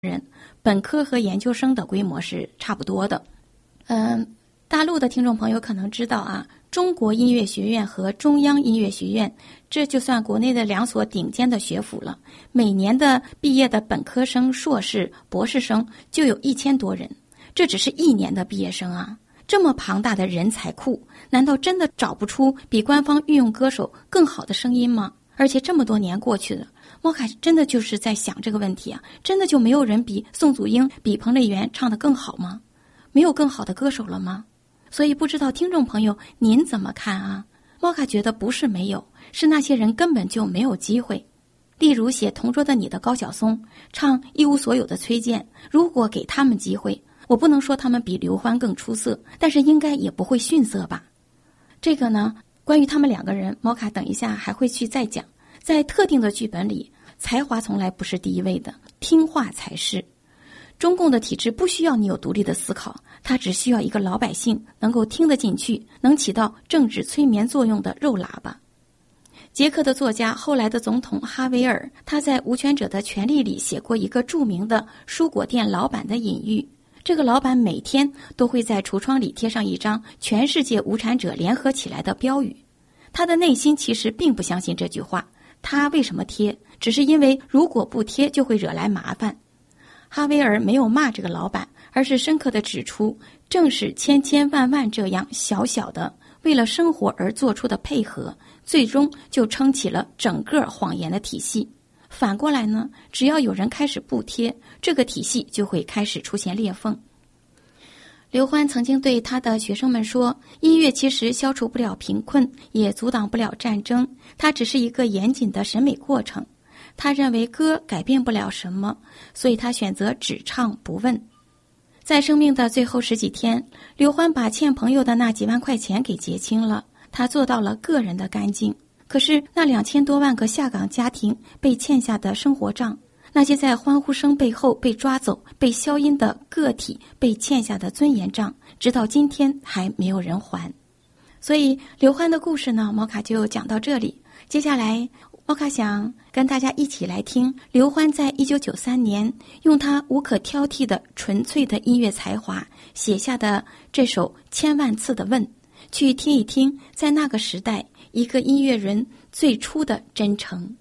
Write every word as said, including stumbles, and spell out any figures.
人，本科和研究生的规模是差不多的。嗯，大陆的听众朋友可能知道啊，中国音乐学院和中央音乐学院，这就算国内的两所顶尖的学府了。每年的毕业的本科生、硕士、博士生就有一千多人，这只是一年的毕业生啊！这么庞大的人才库，难道真的找不出比官方御用歌手更好的声音吗？而且这么多年过去了，莫卡真的就是在想这个问题啊，真的就没有人比宋祖英、比彭丽媛唱得更好吗？没有更好的歌手了吗？所以不知道听众朋友您怎么看啊？莫卡觉得不是没有，是那些人根本就没有机会。例如写《同桌的你》的高晓松，唱《一无所有》的崔健，如果给他们机会，我不能说他们比刘欢更出色，但是应该也不会逊色吧。这个呢，关于他们两个人，莫卡等一下还会去再讲。在特定的剧本里，才华从来不是第一位的，听话才是。中共的体制不需要你有独立的思考，它只需要一个老百姓能够听得进去，能起到政治催眠作用的肉喇叭。捷克的作家，后来的总统哈维尔，他在《无权者的权利》里写过一个著名的蔬果店老板的隐喻。这个老板每天都会在橱窗里贴上一张全世界无产者联合起来的标语，他的内心其实并不相信这句话。他为什么贴？只是因为如果不贴就会惹来麻烦。哈维尔没有骂这个老板，而是深刻地指出，正是千千万万这样小小的为了生活而做出的配合，最终就撑起了整个谎言的体系。反过来呢，只要有人开始不贴，这个体系就会开始出现裂缝。刘欢曾经对他的学生们说，音乐其实消除不了贫困，也阻挡不了战争，它只是一个严谨的审美过程。他认为歌改变不了什么，所以他选择只唱不问。在生命的最后十几天，刘欢把欠朋友的那几万块钱给结清了，他做到了个人的干净。可是那两千多万个下岗家庭被欠下的生活账，那些在欢呼声背后被抓走、被消音的个体被欠下的尊严账，直到今天还没有人还。所以刘欢的故事呢，莫卡就讲到这里。接下来莫卡想跟大家一起来听刘欢在一九九三年用他无可挑剔的纯粹的音乐才华写下的这首千万次的问，去听一听在那个时代一个音乐人最初的真诚。